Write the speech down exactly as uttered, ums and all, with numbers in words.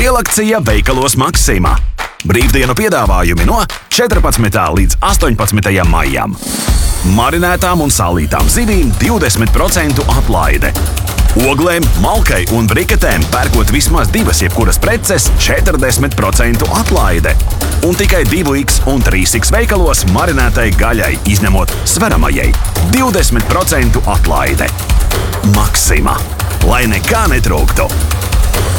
Lielakcija veikalos Maksima. Brīvdienu piedāvājumi no četrpadsmitā līdz astoņpadsmitajam maijam. Marinētām un sālītām zivīm divdesmit procentu atlaide. Oglēm, malkai un briketēm pērkot vismaz divas jebkuras preces četrdesmit procentu atlaide. Un tikai divi iks un trīs iks veikalos marinētai gaļai, izņemot sveramajai, divdesmit procentu atlaide. Maksima. Lai nekā netrūktu.